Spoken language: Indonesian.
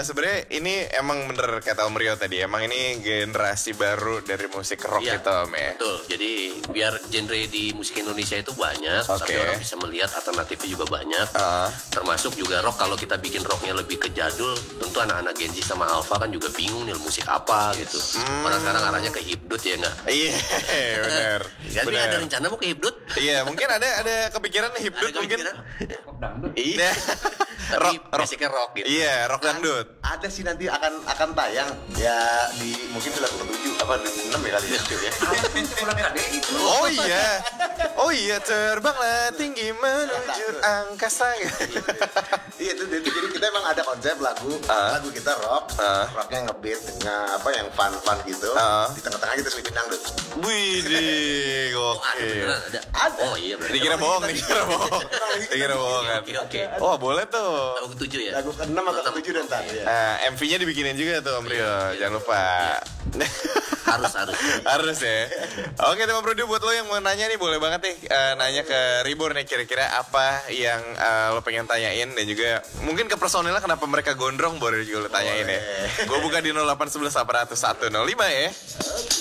sebenarnya ini emang bener kata Om Rio tadi. Emang ini generasi baru dari musik rock Iya, gitu Om ya. betul. Jadi biar genre di musik Indonesia itu banyak, tapi orang bisa melihat alternatifnya juga banyak. Termasuk juga rock, kalau kita bikin rocknya lebih ke jadul, tentu anak-anak Gen Z sama Alpha kan juga bingung nih musik apa gitu. Orang sekarang arahnya ke hipdut ya nggak? Iya, benar. Jadi ada rencana mau ke hipdut? Iya, mungkin ada kepikiran hipdut mungkin. Iya. Tapi basicnya rock gitu. Iya, rock dangdut. Ada sih nanti akan tayang ya di mungkin 2007 apa 2006 ya kali ya. Oh iya, terbanglah tinggi menuju angkasa. Iya itu jadi kita emang ada konsep lagu kita rocknya ngebeat dengan apa yang fun gitu. Di tengah-tengah kita sweepin dangdut. Widih, gokil. Ada. Oh iya berarti. Dikira bohong kan. Oke. Oh, boleh tuh. Lagu 7 ya? Lagu ke-6 atau ke-7 dan tadi ya. MV-nya dibikinin juga tuh Om Rio, jangan lupa. Harus ya. Oke teman Bro, buat lo yang mau nanya nih, boleh banget nih nanya ke Ribor nih, kira-kira apa yang lo pengen tanyain, dan juga mungkin ke personilnya kenapa mereka gondrong, boleh juga lo tanyain ya. Gue buka di 0811 801 105 ya.